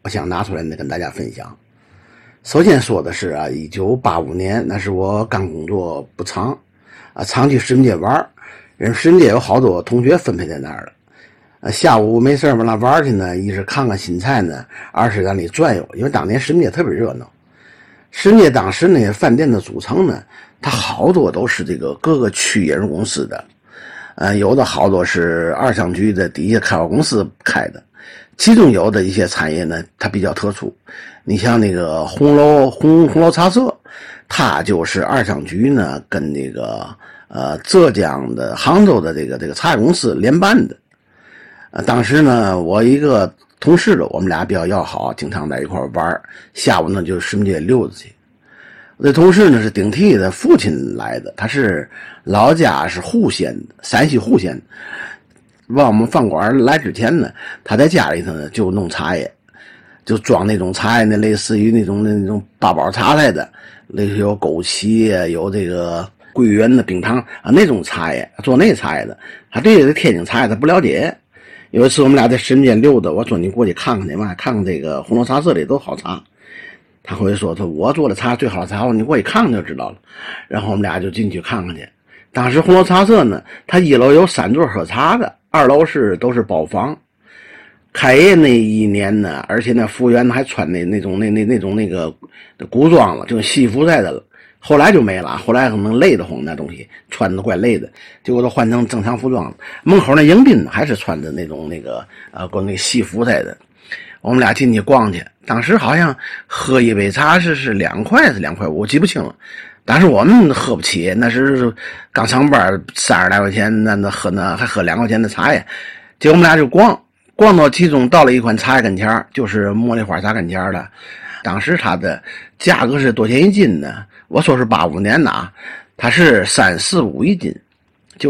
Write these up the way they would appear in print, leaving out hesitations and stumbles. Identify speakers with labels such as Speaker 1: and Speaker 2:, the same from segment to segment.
Speaker 1: 我想拿出来呢跟大家分享。首先说的是1985年，那是我刚工作不长常去市民街玩，人市民街有好多同学分配在那儿了。下午没事往那玩去呢，一是看看新菜呢，二是在那里转悠，因为当年市民街特别热闹。市民街当时那些饭店的组成呢，它好多都是这个各个区业务公司的，有的好多是二商局的底下开发公司开的，其中有的一些产业呢，它比较特殊。你像那个红楼茶社，它就是二商局呢跟那个浙江的杭州的这个茶叶公司联办的。当时呢，我一个同事我们俩比较要好，经常在一块玩，下午呢就市民街溜达去。我这同事呢是顶替的父亲来的，他是老家是户县的，山西户县的。往我们饭馆来之前呢，他在家里头呢就弄茶叶，就装那种茶叶呢，类似于那种八宝茶来的，类似有枸杞有这个桂圆的冰糖那种茶叶，做那茶叶的。他对这个天津茶叶他不了解。有一次我们俩在市民街溜达，我说你过去看看去嘛，看看这个红楼茶社里都好茶。他回说我做的茶最好的茶，你过去看看就知道了。然后我们俩就进去看看去。当时红楼茶社呢，它1楼有3座喝茶的，2楼都是包房。开业那一年呢，而且那服务员还穿那种古装了，就是西服在的了。后来就没了，后来可能累得慌，那东西穿的怪累的，结果都换成正常服装了。门口那迎宾还是穿的那个西服在的。我们俩进去逛去，当时好像喝一杯茶是2块是2块5，我记不清了。但是我们喝不起，那是刚上班30来块钱，那还喝2块钱的茶叶。结果我们俩就逛到其中到了一款茶叶跟前，就是茉莉花茶跟前了。当时它的价格是多钱一斤呢？我说是85年的它是345一斤，就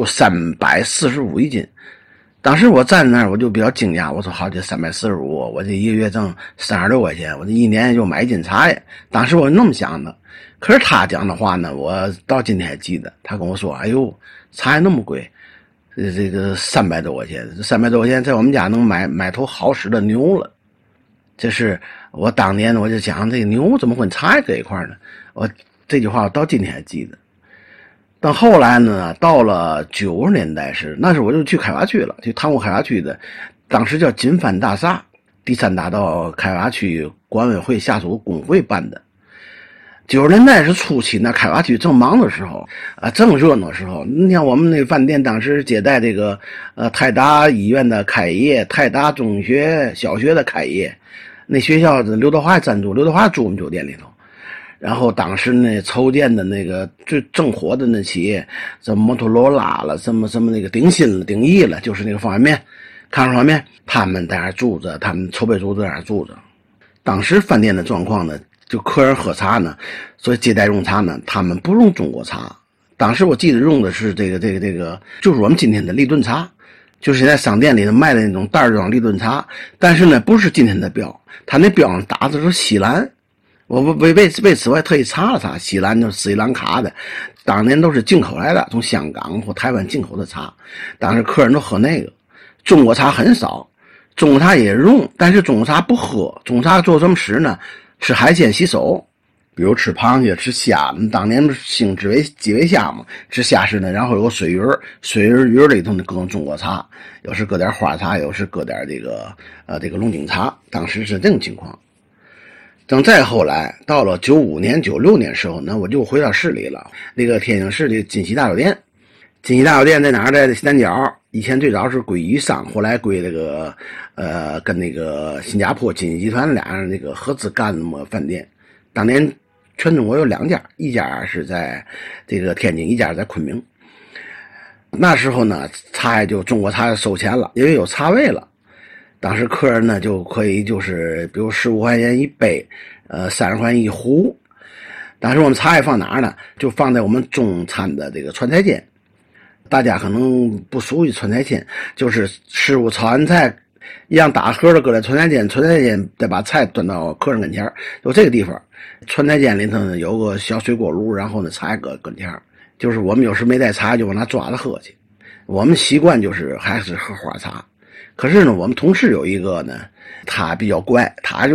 Speaker 1: 345一斤。当时我站在那儿我就比较惊讶，我说好，这345，我这一个月挣36块钱，我这一年就买1斤茶叶。当时我那么想的。可是他讲的话呢，我到今天还记得。他跟我说：“哎呦，茶叶那么贵，这个300多块钱，300多块钱在我们家能买头好使的牛了。”这是我当年我就讲，这个牛怎么跟茶叶搁一块呢？我这句话我到今天还记得。等后来呢，到了90年代那时候我就去开发区了，去塘沽开发区的，当时叫金帆大厦，第3大道开发区管委会下属工会办的。90年代是初期，那开发区正忙的时候正热闹的时候。你像我们那饭店当时接待这个泰达医院的开业，泰达中学小学的开业，那学校的刘德华赞助，刘德华住我们酒店里头。然后当时那筹建的那个最正火的那企业，什么摩托罗拉了，什么那个鼎新了、鼎益了，就是那个方便面、康师方便面，他们在那儿住着，他们筹备组在那儿住着。当时饭店的状况呢，就客人喝茶呢，所以接待用茶呢，他们不用中国茶。当时我记得用的是这个，就是我们今天的立顿茶，就是现在商店里头卖的那种袋装立顿茶，但是呢，不是今天的标，他那标上打的是西兰。我为此我还特意查了查，西兰就是斯里兰卡的，当年都是进口来的，从香港或台湾进口的茶。当时客人都喝那个，中国茶很少，中国茶也用，但是中国茶不喝。中国茶做什么使呢？吃海鲜洗手，比如吃螃蟹、吃虾。当年不是兴基围虾嘛，吃虾时呢，然后有水鱼里头的各种中国茶，有时搁点花茶，有时搁点这个龙井茶。当时是这种情况。等再后来到了95年、96年时候呢，我就回到市里了。那个天津市的金禧大酒店，金禧大酒店在哪儿？在西南角。以前最早是归渝商，后来归这个跟那个新加坡金禧集团俩人那个合资干的么饭店。当年全中国有2家，一家是在这个天津，一家在昆明。那时候呢，茶就中国茶收钱了，因为有茶位了。当时客人呢就可以就是比如15块钱一杯，30块钱一壶。当时我们茶叶放哪儿呢？就放在我们中餐的这个川菜间。大家可能不属于川菜间，就是师傅炒完菜一样打盒的搁在川菜间，川菜间再把菜端到客人跟前，就这个地方。川菜间里头呢有个小水锅炉，然后呢茶搁跟前，就是我们有时没带茶就往那抓着喝去。我们习惯就是还是喝花茶。可是呢，我们同事有一个呢，他比较怪，他就